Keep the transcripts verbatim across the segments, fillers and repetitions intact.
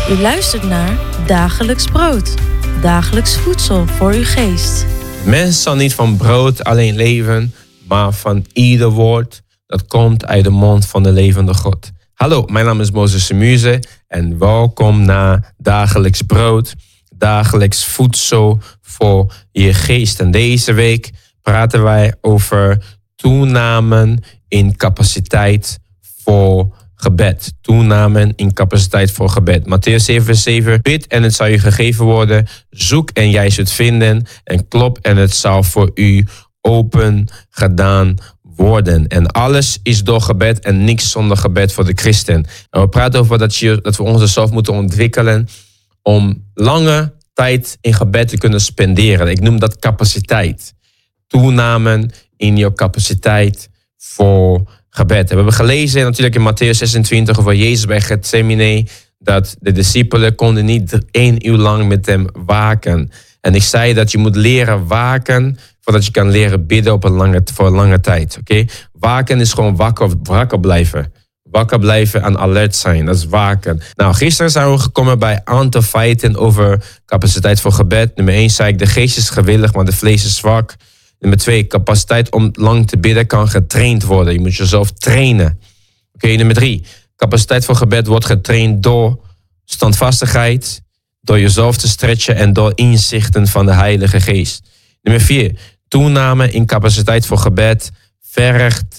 U luistert naar Dagelijks Brood. Dagelijks voedsel voor uw geest. Mens zal niet van brood alleen leven, maar van ieder woord dat komt uit de mond van de levende God. Hallo, mijn naam is Moses Semuse en welkom naar Dagelijks Brood. Dagelijks voedsel voor je geest. En deze week praten wij over toename in capaciteit voor gebed. Toename in capaciteit voor gebed. Mattheüs zeven vers zeven. Bid en het zal je gegeven worden. Zoek en jij zult vinden. En klop en het zal voor u open gedaan worden. En alles is door gebed en niks zonder gebed voor de christen. En we praten over dat, je, dat we onszelf moeten ontwikkelen om lange tijd in gebed te kunnen spenderen. Ik noem dat capaciteit. Toename in je capaciteit voor gebed. We hebben gelezen natuurlijk in Mattheüs zesentwintig over Jezus bij Gethsemane, dat de discipelen konden niet één uur lang met hem waken. En ik zei dat je moet leren waken voordat je kan leren bidden op een lange, voor een lange tijd. Okay? Waken is gewoon wakker, wakker blijven. Wakker blijven en alert zijn. Dat is waken. Nou, gisteren zijn we gekomen bij een aantal feiten over capaciteit voor gebed. Nummer één zei ik, de geest is gewillig, maar de vlees is zwak. Nummer twee, capaciteit om lang te bidden kan getraind worden. Je moet jezelf trainen. Oké, okay, nummer drie, capaciteit voor gebed wordt getraind door standvastigheid, door jezelf te stretchen en door inzichten van de Heilige Geest. Nummer vier, toename in capaciteit voor gebed vergt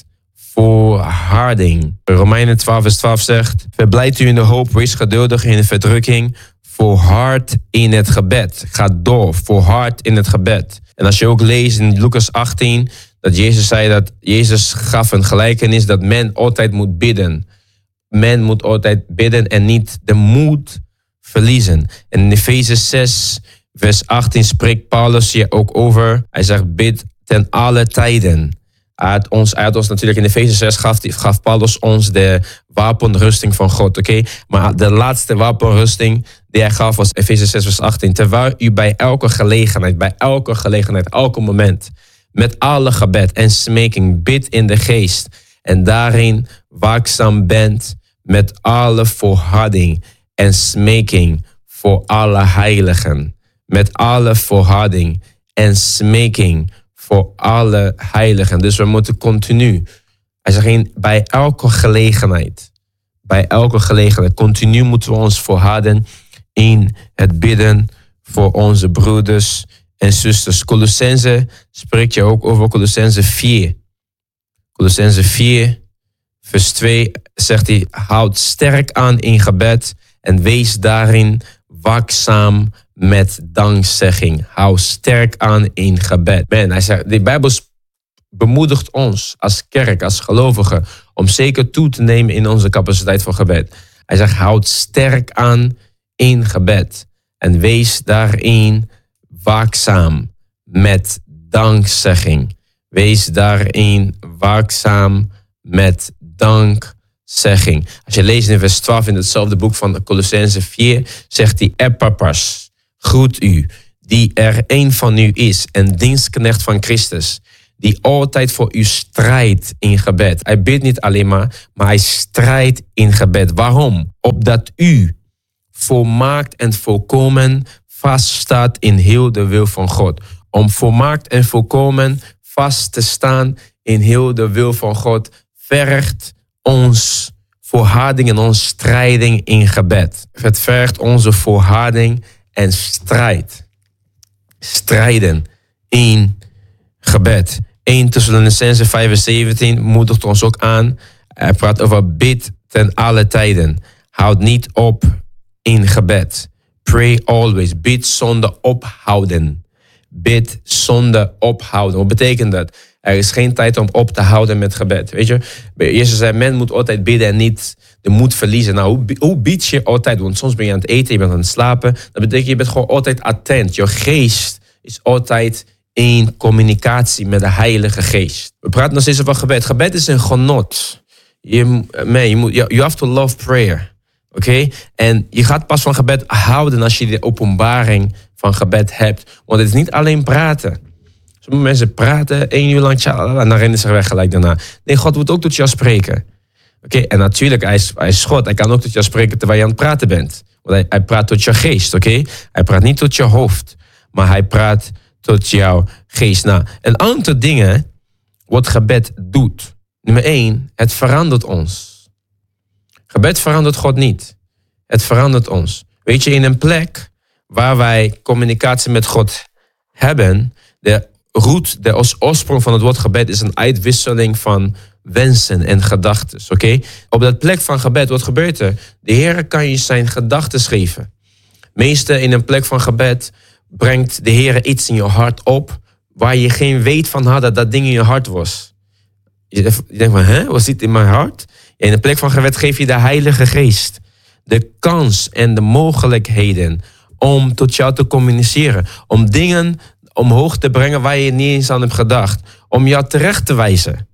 volharding. Romeinen twaalf vers twaalf zegt, verblijd u in de hoop, wees geduldig in de verdrukking, volhard in het gebed. Ga door, volhard in het gebed. En als je ook leest in Lucas achttien, dat Jezus zei dat Jezus gaf een gelijkenis dat men altijd moet bidden. Men moet altijd bidden en niet de moed verliezen. En in Efeze zes vers achttien spreekt Paulus hier ook over. Hij zegt bid ten alle tijden. Uit ons, uit ons natuurlijk in Efeze zes gaf, gaf Paulus ons de wapenrusting van God. Oké, okay? Maar de laatste wapenrusting die hij gaf was Efeze zes vers achttien. Terwijl u bij elke gelegenheid, bij elke gelegenheid, elke moment, met alle gebed en smeking bid in de geest. En daarin waakzaam bent met alle volharding en smeking voor alle heiligen. Met alle volharding en smeking voor alle heiligen. Dus we moeten continu. Hij zegt bij elke gelegenheid. Bij elke gelegenheid. Continu moeten we ons volharden in het bidden voor onze broeders en zusters. Colossense spreekt je ook over Colossense vier. Colossense vier vers twee zegt hij, houd sterk aan in gebed en wees daarin waakzaam met dankzegging. Hou sterk aan in gebed. Man, hij zegt, de Bijbel bemoedigt ons als kerk, als gelovigen, om zeker toe te nemen in onze capaciteit voor gebed. Hij zegt, houd sterk aan in gebed en wees daarin waakzaam met dankzegging. Wees daarin waakzaam met dankzegging. Als je leest in vers twaalf in hetzelfde boek van Colossense vier, zegt hij, Epaphras groet u, die er een van u is, een dienstknecht van Christus, die altijd voor u strijdt in gebed. Hij bidt niet alleen maar, maar hij strijdt in gebed. Waarom? Opdat u volmaakt en volkomen vaststaat in heel de wil van God. Om volmaakt en volkomen vast te staan in heel de wil van God vergt ons volharding en ons strijding in gebed. Het vergt onze volharding en strijd. Strijden in gebed. eerste Thessalonicenzen vijf vers zeventien moedigt ons ook aan. Hij praat over bid ten alle tijden. Houd niet op in gebed. Pray always. Bid zonder ophouden. Bid zonder ophouden. Wat betekent dat? Er is geen tijd om op te houden met gebed. Weet je, Jezus zei, men moet altijd bidden en niet de moed verliezen. Nou, hoe, hoe bid je altijd? Want soms ben je aan het eten, je bent aan het slapen. Dat betekent, je bent gewoon altijd attent. Je geest is altijd in communicatie met de Heilige Geest. We praten nog steeds over gebed. Gebed is een genot. Je, man, je moet, you have to love prayer. Oké? Okay? En je gaat pas van gebed houden als je de openbaring van gebed hebt. Want het is niet alleen praten. Sommige mensen praten één uur lang tjalala, en dan rennen ze weg gelijk daarna. Nee, God moet ook tot jou spreken. Oké, okay? En natuurlijk, hij is, hij is God. Hij kan ook tot jou spreken terwijl je aan het praten bent. Want hij, hij praat tot je geest, oké? Okay? Hij praat niet tot je hoofd, maar hij praat tot jouw geest. Nou, een aantal dingen wat gebed doet. Nummer één, het verandert ons. Gebed verandert God niet. Het verandert ons. Weet je, in een plek waar wij communicatie met God hebben, de root, de oorsprong van het woord gebed is een uitwisseling van wensen en gedachten. Oké? Okay? Op dat plek van gebed, wat gebeurt er? De Heer kan je zijn gedachten geven. Meestal in een plek van gebed brengt de Heer iets in je hart op waar je geen weet van had dat dat ding in je hart was. Je denkt van, hè, wat zit in mijn hart? In een plek van gebed geef je de Heilige Geest de kans en de mogelijkheden om tot jou te communiceren. Om dingen omhoog te brengen waar je niet eens aan hebt gedacht. Om jou terecht te wijzen.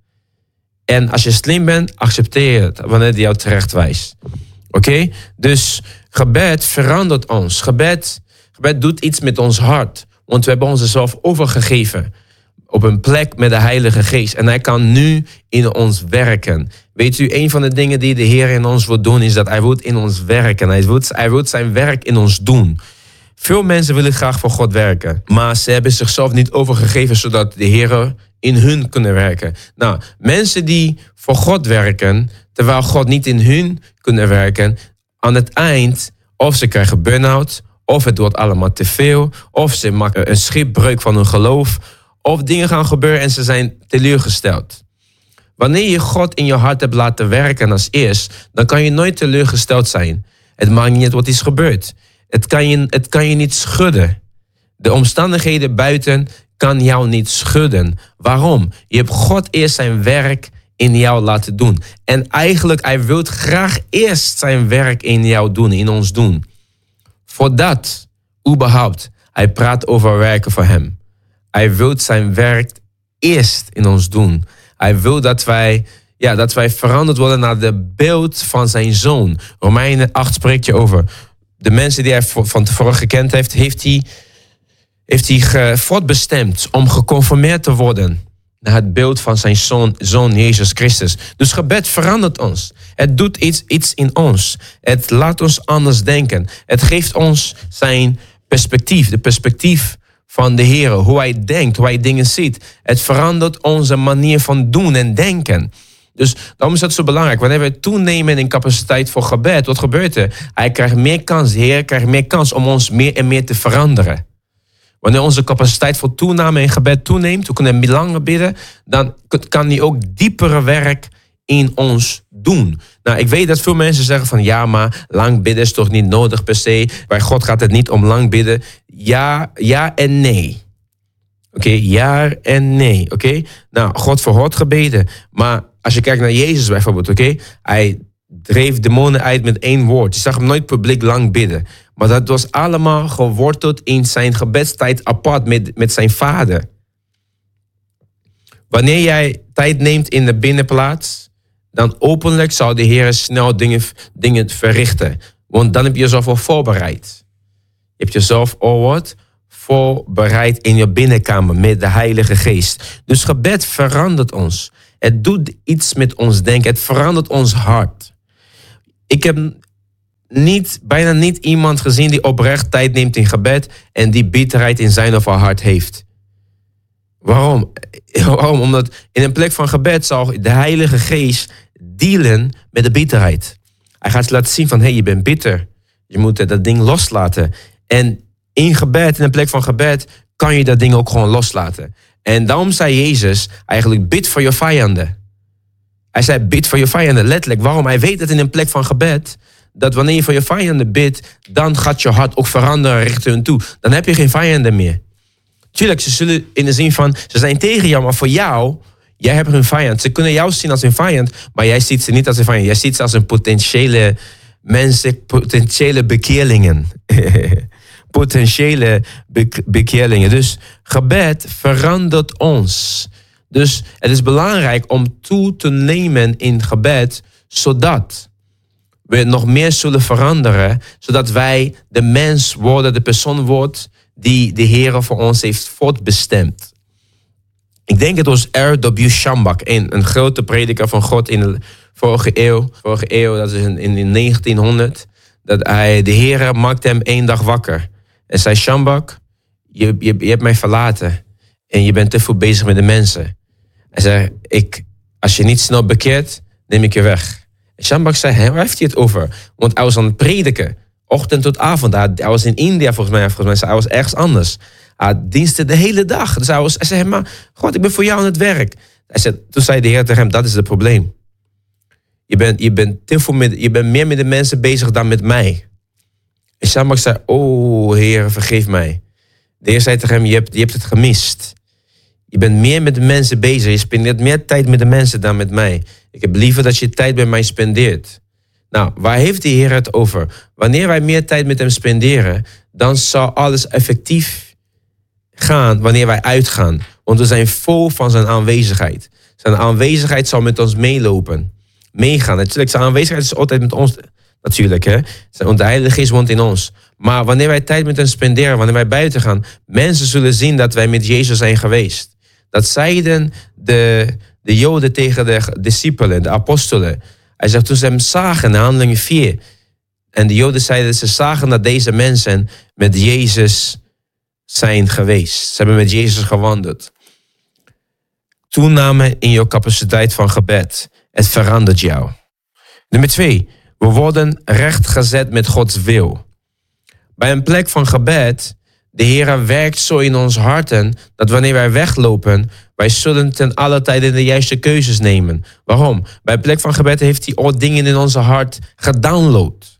En als je slim bent, accepteer het wanneer hij jou terecht wijst. Oké? Okay? Dus gebed verandert ons. Gebed, gebed doet iets met ons hart. Want we hebben onszelf overgegeven op een plek met de Heilige Geest. En hij kan nu in ons werken. Weet u, een van de dingen die de Heer in ons wil doen, is dat hij wil in ons werken. Hij wil, hij wil zijn werk in ons doen. Veel mensen willen graag voor God werken. Maar ze hebben zichzelf niet overgegeven, zodat de Heer in hun kunnen werken. Nou, mensen die voor God werken, terwijl God niet in hun kunnen werken, aan het eind, of ze krijgen burn-out, of het wordt allemaal te veel, of ze maken een schipbreuk van hun geloof, of dingen gaan gebeuren en ze zijn teleurgesteld. Wanneer je God in je hart hebt laten werken als eerst, dan kan je nooit teleurgesteld zijn. Het maakt niet uit wat is gebeurd. Het kan je, het kan je niet schudden. De omstandigheden buiten kan jou niet schudden. Waarom? Je hebt God eerst zijn werk in jou laten doen. En eigenlijk, hij wil graag eerst zijn werk in jou doen, in ons doen. Voordat, überhaupt, hij praat over werken voor hem. Hij wil zijn werk eerst in ons doen. Hij wil dat wij, ja, dat wij veranderd worden naar de beeld van zijn zoon. Romeinen acht spreekt je over. De mensen die hij van tevoren gekend heeft, heeft hij, heeft hij voortbestemd om geconformeerd te worden naar het beeld van zijn zoon, zoon Jezus Christus. Dus gebed verandert ons. Het doet iets, iets in ons. Het laat ons anders denken. Het geeft ons zijn perspectief, de perspectief van de Heer, hoe hij denkt, hoe hij dingen ziet. Het verandert onze manier van doen en denken. Dus daarom is dat zo belangrijk. Wanneer we toenemen in capaciteit voor gebed, wat gebeurt er? Hij krijgt meer kans, de Heer krijgt meer kans om ons meer en meer te veranderen. Wanneer onze capaciteit voor toename in gebed toeneemt, we kunnen langer bidden, dan kan hij ook diepere werk in ons doen. Nou, ik weet dat veel mensen zeggen van ja, maar lang bidden is toch niet nodig per se. Bij God gaat het niet om lang bidden. Ja, ja en nee. Oké, okay, ja en nee. Oké, okay? Nou, God verhoort gebeden. Maar als je kijkt naar Jezus bijvoorbeeld, oké, okay? Hij dreef demonen uit met één woord. Je zag hem nooit publiek lang bidden. Maar dat was allemaal geworteld in zijn gebedstijd apart met, met zijn vader. Wanneer jij tijd neemt in de binnenplaats, dan openlijk zou de Heer snel dingen, dingen verrichten. Want dan heb je jezelf al voorbereid. Je hebt jezelf al wat voorbereid in je binnenkamer met de Heilige Geest. Dus gebed verandert ons. Het doet iets met ons denken. Het verandert ons hart. Ik heb niet, bijna niet iemand gezien die oprecht tijd neemt in gebed en die bitterheid in zijn of haar hart heeft. Waarom? Waarom? Omdat in een plek van gebed zal de Heilige Geest dealen met de bitterheid. Hij gaat je laten zien van, hé, hey, je bent bitter. Je moet dat ding loslaten. En in gebed, in een plek van gebed, kan je dat ding ook gewoon loslaten. En daarom zei Jezus eigenlijk, bid voor je vijanden. Hij zei, bid voor je vijanden, letterlijk. Waarom? Hij weet dat in een plek van gebed, dat wanneer je voor je vijanden bidt, dan gaat je hart ook veranderen richting hun toe. Dan heb je geen vijanden meer. Tuurlijk, ze zullen in de zin van, ze zijn tegen jou, maar voor jou, jij hebt hun vijand. Ze kunnen jou zien als een vijand, maar jij ziet ze niet als een vijand. Jij ziet ze als een potentiële mensen, potentiële bekeerlingen. potentiële be- bekeerlingen. Dus gebed verandert ons. Dus het is belangrijk om toe te nemen in gebed, zodat we nog meer zullen veranderen, zodat wij de mens worden, de persoon wordt die de Heer voor ons heeft voortbestemd. Ik denk het was R W Schambach, een, een grote prediker van God in de vorige eeuw. Vorige eeuw, dat is in, in negentienhonderd. dat hij, de Heer maakte hem één dag wakker. En zei, Shambak, je, je, je hebt mij verlaten. En je bent te veel bezig met de mensen. Hij zei, ik, als je niet snel bekeert, neem ik je weg. En Shambak zei, hè, waar heeft hij het over? Want hij was aan het prediken. Ochtend tot avond. Hij, hij was in India volgens mij. Volgens mij hij was ergens anders. Hij had diensten de hele dag. Dus hij, was, hij zei, maar God, ik ben voor jou aan het werk. Hij zei, toen zei de Heer tegen hem, dat is het probleem. Je bent, je bent, te veel met, je bent meer met de mensen bezig dan met mij. En Shambak zei, oh Heer, vergeef mij. De Heer zei tegen hem, je hebt, je hebt het gemist. Je bent meer met de mensen bezig. Je spendeert meer tijd met de mensen dan met mij. Ik heb liever dat je tijd bij mij spendeert. Nou, waar heeft de Heer het over? Wanneer wij meer tijd met hem spenderen, dan zal alles effectief gaan wanneer wij uitgaan. Want we zijn vol van zijn aanwezigheid. Zijn aanwezigheid zal met ons meelopen. Meegaan. Natuurlijk, zijn aanwezigheid is altijd met ons. Natuurlijk, hè. Want de Heilige Geest woont in ons. Maar wanneer wij tijd met hem spenderen, wanneer wij buiten gaan, mensen zullen zien dat wij met Jezus zijn geweest. Dat zeiden de, de Joden tegen de discipelen, de apostelen. Hij zegt, toen ze hem zagen in Handelingen vier. En de Joden zeiden dat ze zagen dat deze mensen met Jezus zijn geweest. Ze hebben met Jezus gewandeld. Toename in je capaciteit van gebed. Het verandert jou. Nummer twee. We worden rechtgezet met Gods wil. Bij een plek van gebed, de Heer werkt zo in ons harten dat wanneer wij weglopen, wij zullen ten alle tijde de juiste keuzes nemen. Waarom? Bij een plek van gebed heeft hij al dingen in onze hart gedownload.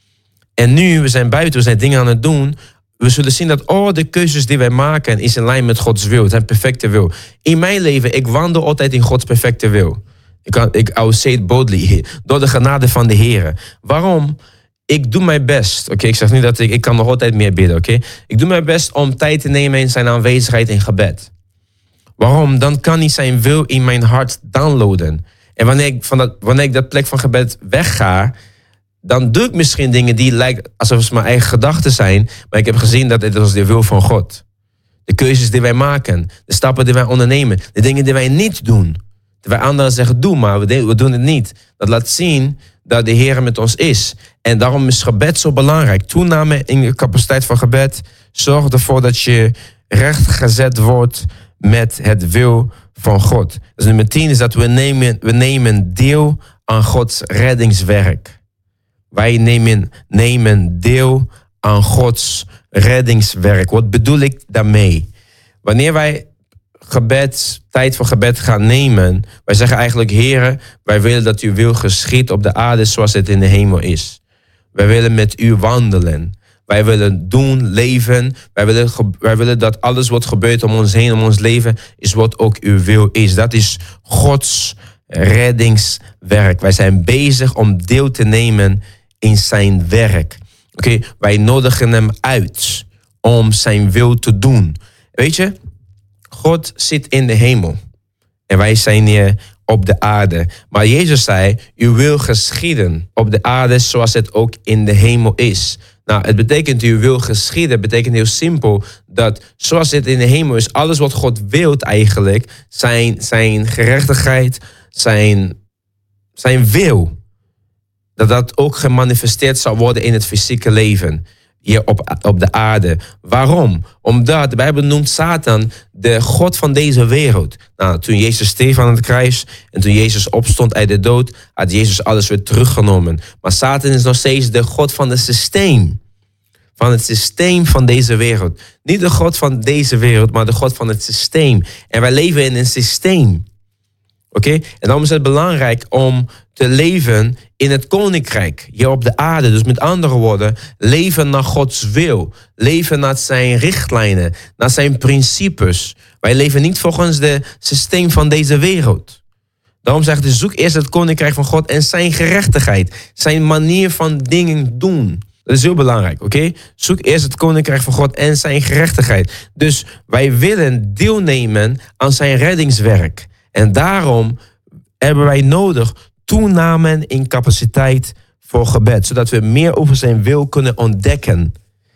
En nu, we zijn buiten, we zijn dingen aan het doen. We zullen zien dat al de keuzes die wij maken is in lijn met Gods wil, zijn perfecte wil. In mijn leven, ik wandel altijd in Gods perfecte wil. Ik kan, ik, I will say it boldly, door de genade van de Heer. Waarom? Ik doe mijn best. Oké, okay, ik zeg niet dat ik, ik kan nog altijd meer bidden. Oké, okay? Ik doe mijn best om tijd te nemen in zijn aanwezigheid in gebed. Waarom? Dan kan hij zijn wil in mijn hart downloaden. En wanneer ik van dat, wanneer ik dat plek van gebed wegga, dan doe ik misschien dingen die lijken alsof het mijn eigen gedachten zijn. Maar ik heb gezien dat dit was de wil van God. De keuzes die wij maken, de stappen die wij ondernemen, de dingen die wij niet doen. Dat wij anderen zeggen, doe maar, we, de, we doen het niet. Dat laat zien dat de Heer met ons is. En daarom is gebed zo belangrijk. Toename in de capaciteit van gebed. Zorg ervoor dat je rechtgezet wordt met het wil van God. Dus nummer tien is dat we nemen, we nemen deel aan Gods reddingswerk. Wij nemen, nemen deel aan Gods reddingswerk. Wat bedoel ik daarmee? Wanneer wij gebed, tijd voor gebed gaan nemen, wij zeggen eigenlijk, Heere, wij willen dat uw wil geschiet op de aarde zoals het in de hemel is. Wij willen met u wandelen. Wij willen doen, leven. Wij willen, wij willen dat alles wat gebeurt om ons heen, om ons leven, is wat ook uw wil is. Dat is Gods reddingswerk. Wij zijn bezig om deel te nemen in zijn werk. Oké, okay, wij nodigen hem uit om zijn wil te doen. Weet je, God zit in de hemel en wij zijn hier op de aarde. Maar Jezus zei, uw wil geschieden op de aarde zoals het ook in de hemel is. Nou, het betekent uw wil geschieden, betekent heel simpel dat zoals het in de hemel is, alles wat God wilt eigenlijk, zijn, zijn gerechtigheid, zijn, zijn wil, dat dat ook gemanifesteerd zal worden in het fysieke leven. Hier op, op de aarde. Waarom? Omdat de Bijbel noemt Satan de god van deze wereld. Nou, toen Jezus stierf aan het kruis en toen Jezus opstond uit de dood, had Jezus alles weer teruggenomen. Maar Satan is nog steeds de god van het systeem. Van het systeem van deze wereld. Niet de god van deze wereld, maar de god van het systeem. En wij leven in een systeem. Oké? Okay? En daarom is het belangrijk om te leven in het koninkrijk, hier op de aarde. Dus met andere woorden, leven naar Gods wil. Leven naar zijn richtlijnen, naar zijn principes. Wij leven niet volgens het systeem van deze wereld. Daarom zegt hij, zoek eerst het koninkrijk van God en zijn gerechtigheid. Zijn manier van dingen doen. Dat is heel belangrijk, oké? Okay? Zoek eerst het koninkrijk van God en zijn gerechtigheid. Dus wij willen deelnemen aan zijn reddingswerk. En daarom hebben wij nodig toename in capaciteit voor gebed. Zodat we meer over zijn wil kunnen ontdekken.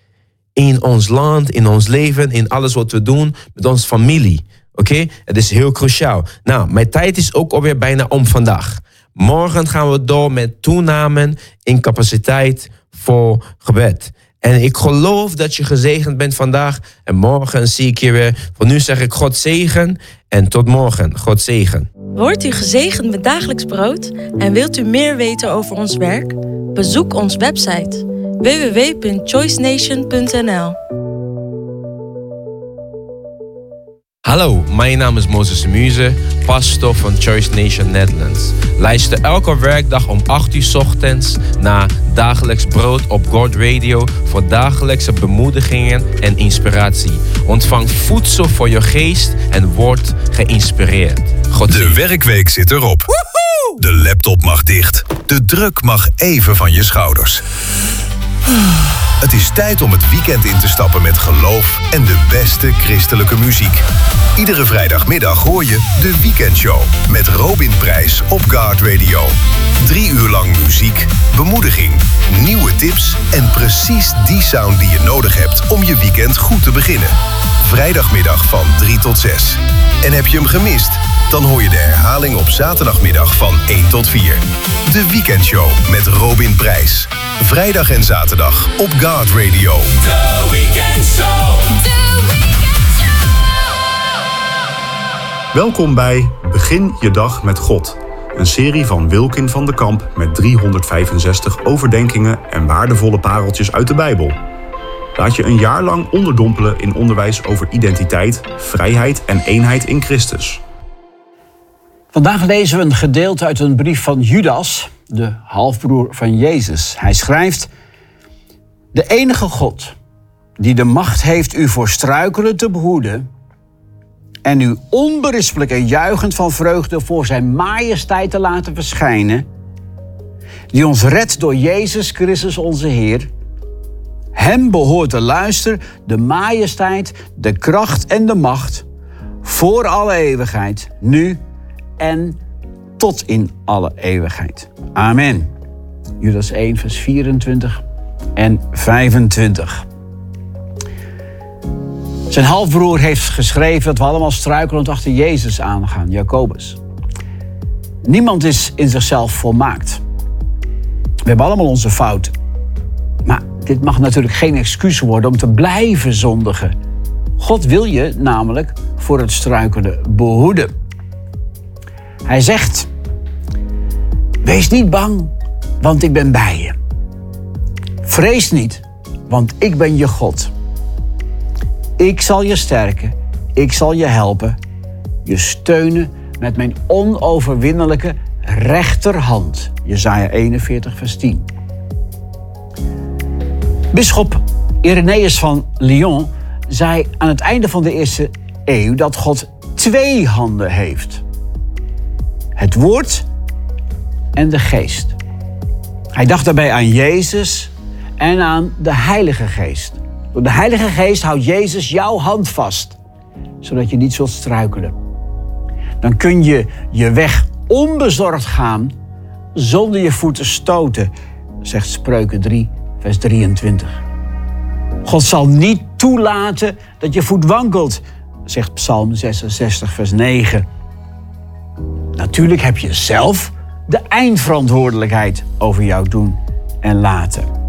In ons land, in ons leven, in alles wat we doen met onze familie. Oké? Okay? Het is heel cruciaal. Nou, mijn tijd is ook alweer bijna om vandaag. Morgen gaan we door met toename in capaciteit voor gebed. En ik geloof dat je gezegend bent vandaag. En morgen zie ik je weer. Voor nu zeg ik God zegen. En tot morgen. God zegen. Wordt u gezegend met Dagelijks Brood? En wilt u meer weten over ons werk? Bezoek onze website w w w punt choice nation punt n l. Hallo, mijn naam is Moses Semuse, pastor van Choice Nation Netherlands. Luister elke werkdag om acht uur 's ochtends naar Dagelijks Brood op God Radio voor dagelijkse bemoedigingen en inspiratie. Ontvang voedsel voor je geest en word geïnspireerd. God De werkweek zit erop. Woehoe! De laptop mag dicht. De druk mag even van je schouders. Het is tijd om het weekend in te stappen met geloof en de beste christelijke muziek. Iedere vrijdagmiddag hoor je de Weekendshow met Robin Prijs op God Radio. Drie uur lang muziek, bemoediging, nieuwe tips en precies die sound die je nodig hebt om je weekend goed te beginnen. Vrijdagmiddag van drie tot zes. En heb je hem gemist? Dan hoor je de herhaling op zaterdagmiddag van één tot vier. De Weekendshow met Robin Prijs. Vrijdag en zaterdag op God Radio. The Weekend Show. The Weekend Show. Welkom bij Begin je dag met God. Een serie van Wilkin van de Kamp met driehonderdvijfenzestig overdenkingen en waardevolle pareltjes uit de Bijbel. Laat je een jaar lang onderdompelen in onderwijs over identiteit, vrijheid en eenheid in Christus. Vandaag lezen we een gedeelte uit een brief van Judas, de halfbroer van Jezus. Hij schrijft: De enige God die de macht heeft u voor struikelen te behoeden en u onberispelijk en juichend van vreugde voor zijn majesteit te laten verschijnen, die ons redt door Jezus Christus onze Heer. Hem behoort de luister, de majesteit, de kracht en de macht voor alle eeuwigheid, nu en tot in alle eeuwigheid. Amen. Judas één, vers vierentwintig en vijfentwintig. Zijn halfbroer heeft geschreven dat we allemaal struikelend achter Jezus aangaan, Jacobus. Niemand is in zichzelf volmaakt. We hebben allemaal onze fouten. Maar dit mag natuurlijk geen excuus worden om te blijven zondigen. God wil je namelijk voor het struikelen behoeden. Hij zegt: Wees niet bang, want ik ben bij je. Vrees niet, want ik ben je God. Ik zal je sterken, ik zal je helpen, je steunen met mijn onoverwinnelijke rechterhand. Jesaja eenenveertig, vers tien. Bisschop Irenaeus van Lyon zei aan het einde van de eerste eeuw dat God twee handen heeft. Het woord en de geest. Hij dacht daarbij aan Jezus en aan de Heilige Geest. Door de Heilige Geest houdt Jezus jouw hand vast, zodat je niet zult struikelen. Dan kun je je weg onbezorgd gaan zonder je voeten te stoten, zegt Spreuken drie, vers drieëntwintig. God zal niet toelaten dat je voet wankelt, zegt Psalm zesenzestig, vers negen. Natuurlijk heb je zelf de eindverantwoordelijkheid over jouw doen en laten.